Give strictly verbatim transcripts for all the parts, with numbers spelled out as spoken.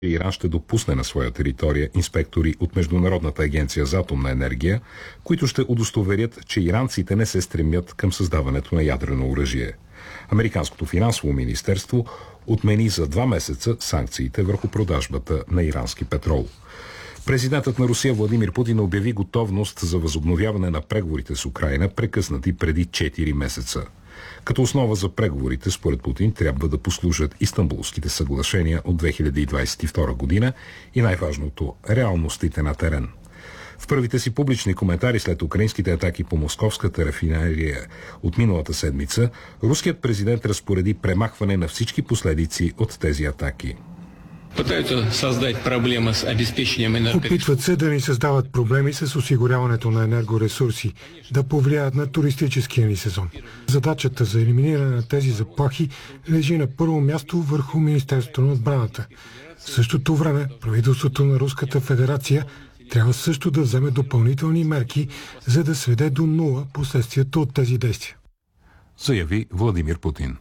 Иран ще допусне на своя територия инспектори от Международната агенция за атомна енергия, които ще удостоверят, че иранците не се стремят към създаването на ядрено оръжие. Американското финансово министерство отмени за два месеца санкциите върху продажбата на ирански петрол. Президентът на Русия Владимир Путин обяви готовност за възобновяване на преговорите с Украйна, прекъснати преди четири месеца. Като основа за преговорите, според Путин, трябва да послужат Истанбулските съглашения от две хиляди двадесет и втора година и най-важното – реалностите на терен. В първите си публични коментари след украинските атаки по московската рафинерия от миналата седмица, руският президент разпореди премахване на всички последици от тези атаки. Опитват се да ни създават проблеми с осигуряването на енергоресурси, да повлияят на туристическия ни сезон. Задачата за елиминиране на тези заплахи лежи на първо място върху Министерството на отбраната. В същото време правителството на Руската федерация трябва също да вземе допълнителни мерки, за да сведе до нула последствията от тези действия. Заяви Владимир Путин.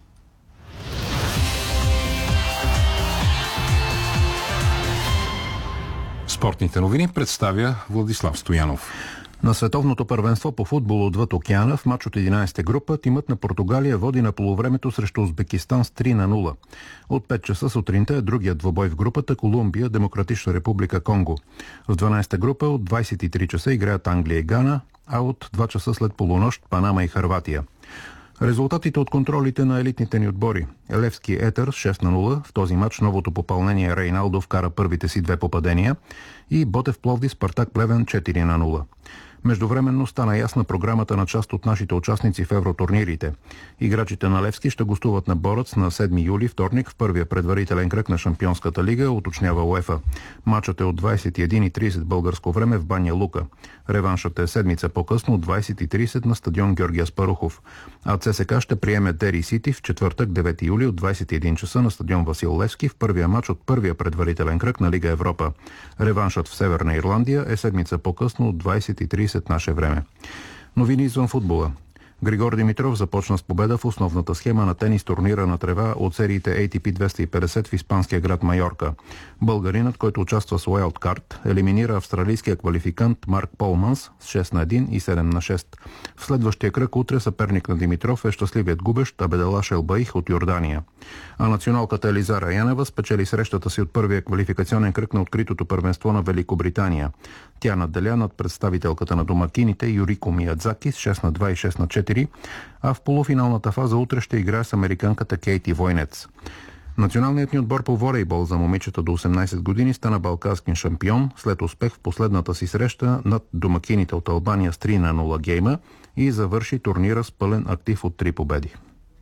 Спортните новини представя Владислав Стоянов. На световното първенство по футбол отвъд океана в мач от единадесета група тимът на Португалия води на полувремето срещу Узбекистан с три на нула. От пет часа сутринта е другият двобой в групата Колумбия, Демократична република Конго. В дванадесета група от двадесет и три часа играят Англия и Гана, а от два часа след полунощ Панама и Хърватия. Резултатите от контролите на елитните ни отбори. Левски Етър с шест на нула. В този матч новото попълнение Рейналдо вкара първите си две попадения и Ботев Пловдив Спартак Плевен четири на нула. Междувременно стана ясна програмата на част от нашите участници в евротурнирите. Играчите на Левски ще гостуват на Борец на седми юли, вторник, в първия предварителен кръг на Шампионската лига, уточнява УЕФА. Матчът е от двадесет и една и тридесет българско време в Баня Лука. Реваншът е седмица по-късно от двадесет и тридесет на стадион Георги Аспарухов. А ЦСКА ще приеме Дери Сити в четвъртък, девети юли от двадесет и един часа на стадион Васил Левски в първия матч от първия предварителен кръг на Лига Европа. Реваншът в Северна Ирландия е седмица по-късно от двадесет и тридесет наше време. Новини извън футбола. Григор Димитров започна с победа в основната схема на тенис турнира на трева от сериите Ей Ти Пи двеста и петдесет в испанския град Майорка. Българинът, който участва с уайлдкарт, елиминира австралийския квалификант Марк Полманс с шест на един и седем на шест. В следващия кръг утре съперник на Димитров е щастливият губещ Абеделаш Елбаих от Йордания. А националката Елизара Янева спечели срещата си от първия квалификационен кръг на откритото първенство на Великобритания. Тя надделя над представителката на домакините Юрико Миядзаки с шест на два и шест на четири, а в полуфиналната фаза утре ще играе с американката Кейти Войнец. Националният ни отбор по волейбол за момичета до осемнадесет години стана балкански шампион след успех в последната си среща над домакините от Албания с три на нула гейма и завърши турнира с пълен актив от три победи.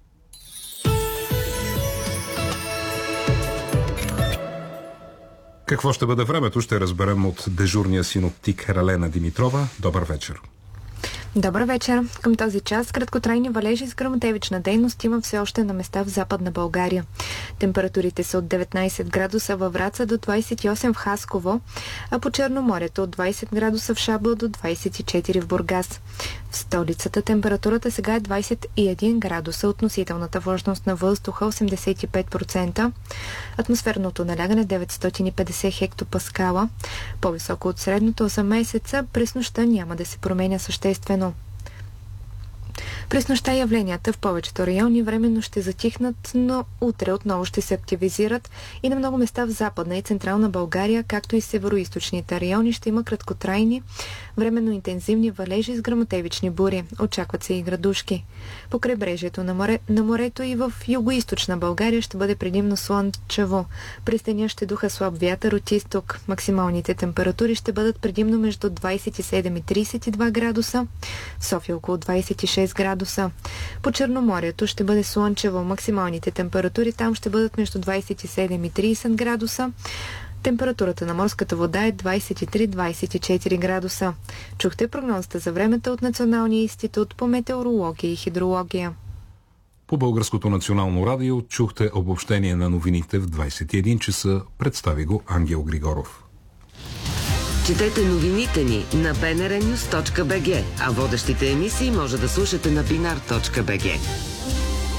Какво ще бъде времето, ще разберем от дежурния синоптик Ралена Димитрова. Добър вечер. Добър вечер. Към този час краткотрайни валежи с гръмотевична дейност има все още на места в Западна България. Температурите са от деветнадесет градуса във Враца до двадесет и осем в Хасково, а по Черноморието от двадесет градуса в Шабла до двадесет и четири в Бургас. В столицата температурата сега е двадесет и един градуса, относителната влажност на въздуха осемдесет и пет процента, атмосферното налягане деветстотин и петдесет хектопаскала, по-високо от средното за месеца. През нощта няма да се променя съществено. През нощта явленията в повечето райони временно ще затихнат, но утре отново ще се активизират и на много места в Западна и Централна България, както и североизточните райони, ще има краткотрайни, временно интензивни валежи с гръмотевични бури. Очакват се и градушки. По крайбрежието на, море, на морето и в югоизточна България ще бъде предимно слънчево. През деня ще духа слаб вятър от изток. Максималните температури ще бъдат предимно между двадесет и седем и тридесет и два градуса, в София около двадесет и шест градуса. По Черноморието ще бъде слънчево. Максималните температури там ще бъдат между двадесет и седем и тридесет градуса. Температурата на морската вода е двадесет и три до двадесет и четири градуса. Чухте прогнозата за времето от Националния институт по метеорология и хидрология. По Българското национално радио чухте обобщение на новините в двадесет и един часа. Представи го Ангел Григоров. Четете новините ни на би ен ар нюс точка би джи, а водещите емисии може да слушате на бинар точка би джи.